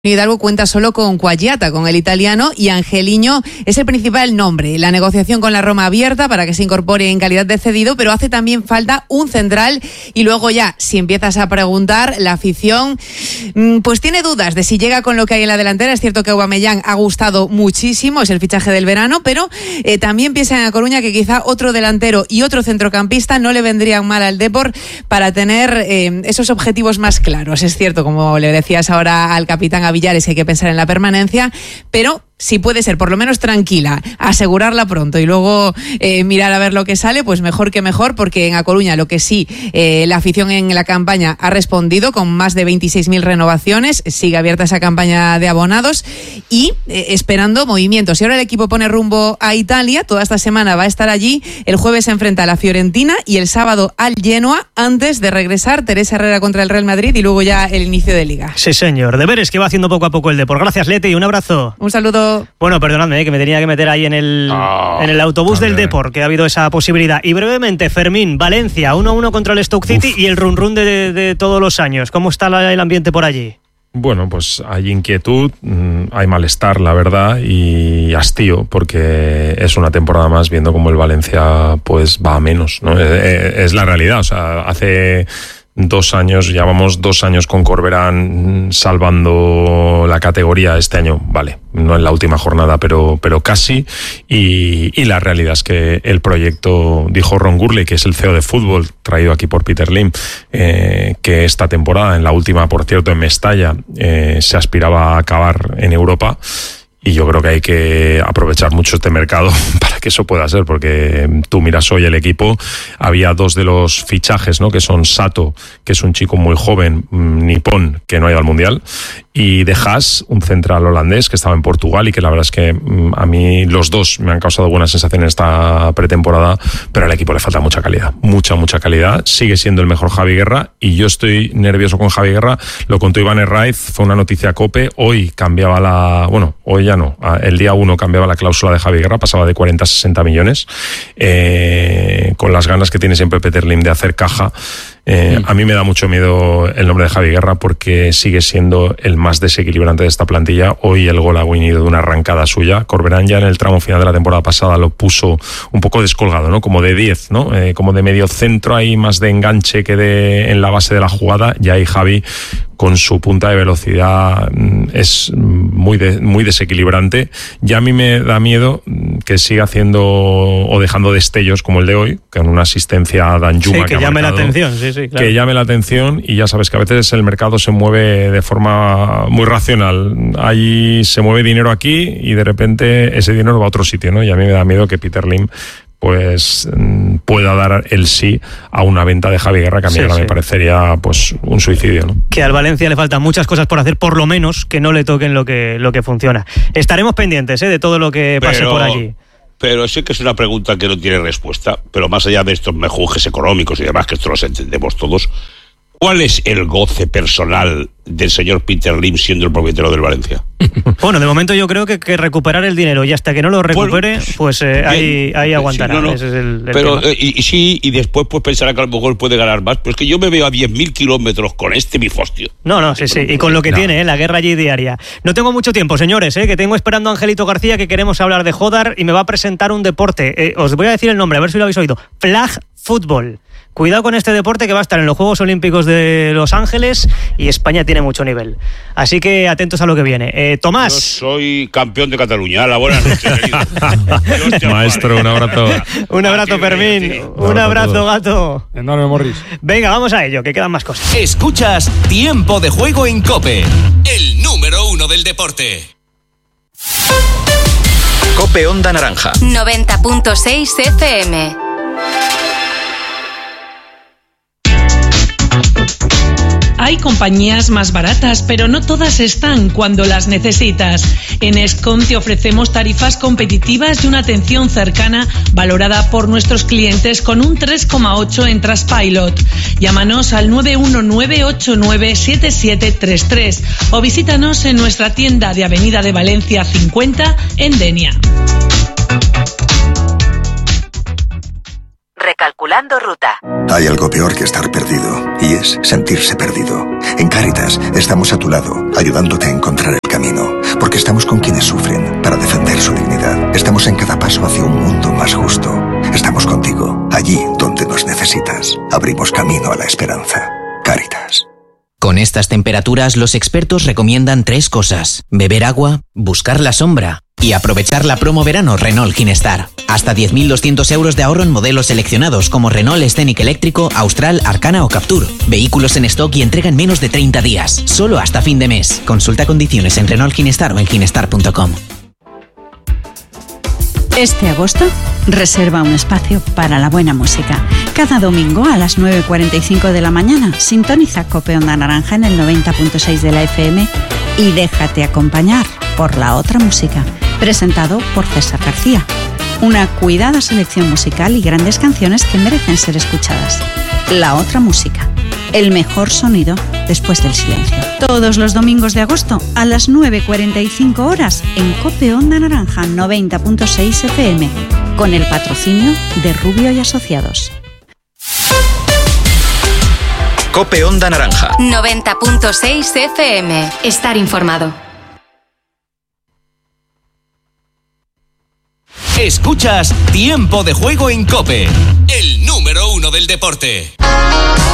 Hidalgo cuenta solo con Quagliata, con el italiano, y Angeliño es el principal nombre. La negociación con la Roma abierta para que se incorpore en calidad de cedido, pero hace también falta un central. Y luego ya, si empiezas a preguntar, la afición pues tiene dudas de si llega con lo que hay en la delantera. Es cierto que Aubameyang ha gustado muchísimo, es el fichaje del verano, pero también piensa en A Coruña que quizá otro delantero y otro centrocampista no le vendrían mal al Depor para tener esos objetivos más claros. Es cierto, como le decías ahora al capitán Villares, hay que pensar en la permanencia, pero si puede ser por lo menos tranquila, asegurarla pronto y luego mirar a ver lo que sale, pues mejor que mejor, porque en A Coruña lo que sí, la afición en la campaña ha respondido con más de 26.000 renovaciones, sigue abierta esa campaña de abonados y esperando movimientos. Y ahora el equipo pone rumbo a Italia, toda esta semana va a estar allí, el jueves se enfrenta a la Fiorentina y el sábado al Genoa, antes de regresar Teresa Herrera contra el Real Madrid y luego ya el inicio de Liga. Sí, señor, deberes que va haciendo poco a poco el Depor. Gracias, Leti, un abrazo. Un saludo. Bueno, perdonadme, que me tenía que meter ahí en el autobús del Depor, que ha habido esa posibilidad. Y brevemente, Fermín, Valencia, 1-1 contra el Stoke City y el run-run de todos los años. ¿Cómo está el ambiente por allí? Bueno, pues hay inquietud, hay malestar, la verdad, y hastío, porque es una temporada más viendo cómo el Valencia pues va a menos, ¿no? Es la realidad, o sea, hace 2 años, llevamos 2 años con Corberán salvando la categoría. Este año, vale, no en la última jornada, pero casi, y la realidad es que el proyecto, dijo Ron Gurley, que es el CEO de fútbol, traído aquí por Peter Lim, que esta temporada, en la última, por cierto, en Mestalla, se aspiraba a acabar en Europa. Y yo creo que hay que aprovechar mucho este mercado para que eso pueda ser, porque tú miras hoy el equipo, había 2 de los fichajes, ¿no? Que son Sato, que es un chico muy joven, nipón, que no ha ido al Mundial, y De Haas, un central holandés que estaba en Portugal y que la verdad es que a mí los dos me han causado buenas sensaciones en esta pretemporada, pero al equipo le falta mucha calidad, mucha calidad. Sigue siendo el mejor Javi Guerra y yo estoy nervioso con Javi Guerra. Lo contó Iván Herraiz, fue una noticia COPE, hoy cambiaba hoy ya no, el día 1 cambiaba la cláusula de Javi Guerra, pasaba de 40 a 60 millones, con las ganas que tiene siempre Peter Lim de hacer caja. A mí me da mucho miedo el nombre de Javi Guerra porque sigue siendo el más desequilibrante de esta plantilla. Hoy el gol ha venido de una arrancada suya. Corberán ya en el tramo final de la temporada pasada lo puso un poco descolgado, ¿no? Como de 10, ¿no? Como de medio centro, ahí más de enganche que en la base de la jugada. Y ahí Javi, con su punta de velocidad, es muy desequilibrante. Y a mí me da miedo que siga haciendo o dejando destellos como el de hoy, con una asistencia a Danjuma, que llame la atención, sí, claro. Que llame la atención, y ya sabes que a veces el mercado se mueve de forma muy racional. Ahí se mueve dinero aquí y de repente ese dinero va a otro sitio, ¿no? Y a mí me da miedo que Peter Lim pues pueda dar el sí a una venta de Javi Guerra, que a mí ahora me parecería pues un suicidio, ¿no? Que al Valencia le faltan muchas cosas por hacer, por lo menos que no le toquen lo que funciona. Estaremos pendientes de todo lo que pase por allí. Pero sí que es una pregunta que no tiene respuesta, pero más allá de estos mejujes económicos y demás, que esto los entendemos todos, ¿cuál es el goce personal del señor Peter Lim siendo el propietario del Valencia? Bueno, de momento yo creo que recuperar el dinero, y hasta que no lo recupere, pues ahí aguantará. Sí, no. Ese es el pero tema. Y después pues pensará que a lo mejor puede ganar más, pero es que yo me veo a 10.000 kilómetros con este bifostio. No, sí, y con lo que tiene, la guerra allí diaria. No tengo mucho tiempo, señores, que tengo esperando a Angelito García, que queremos hablar de Jodar, y me va a presentar un deporte. Os voy a decir el nombre, a ver si lo habéis oído. Flag Football. Cuidado con este deporte, que va a estar en los Juegos Olímpicos de Los Ángeles, y España tiene mucho nivel. Así que atentos a lo que viene. Tomás. Yo soy campeón de Cataluña. La buena noche, querido. Maestro, un abrazo. Un abrazo, Fermín. Un abrazo, gato. Enorme, Morris. Venga, vamos a ello, que quedan más cosas. Escuchas Tiempo de Juego en COPE, el número 1 del deporte. COPE Onda Naranja 90.6 FM. Hay compañías más baratas, pero no todas están cuando las necesitas. En Escom te ofrecemos tarifas competitivas y una atención cercana valorada por nuestros clientes con un 3,8 en Trustpilot. Llámanos al 919897733 o visítanos en nuestra tienda de Avenida de Valencia 50 en Denia. Recalculando. Calculando ruta. Hay algo peor que estar perdido, y es sentirse perdido. En Cáritas estamos a tu lado, ayudándote a encontrar el camino, porque estamos con quienes sufren para defender su dignidad. Estamos en cada paso hacia un mundo más justo. Estamos contigo, allí donde nos necesitas. Abrimos camino a la esperanza. Cáritas. Con estas temperaturas, los expertos recomiendan 3 cosas: beber agua, buscar la sombra y aprovechar la promo verano Renault Ginestar. Hasta 10.200 euros de ahorro en modelos seleccionados como Renault Scenic Eléctrico, Austral, Arcana o Captur. Vehículos en stock y entrega en menos de 30 días. Solo hasta fin de mes. Consulta condiciones en Renault Ginestar o en ginestar.com. Este agosto, reserva un espacio para la buena música. Cada domingo a las 9:45 de la mañana, sintoniza Cope Onda Naranja en el 90.6 de la FM y déjate acompañar por La Otra Música, presentado por César García. Una cuidada selección musical y grandes canciones que merecen ser escuchadas. La Otra Música, el mejor sonido después del silencio. Todos los domingos de agosto a las 9:45 horas en Cope Onda Naranja 90.6 FM, con el patrocinio de Rubio y Asociados. Cope Onda Naranja 90.6 FM. Estar informado. Escuchas Tiempo de Juego en COPE, el número 1 del deporte.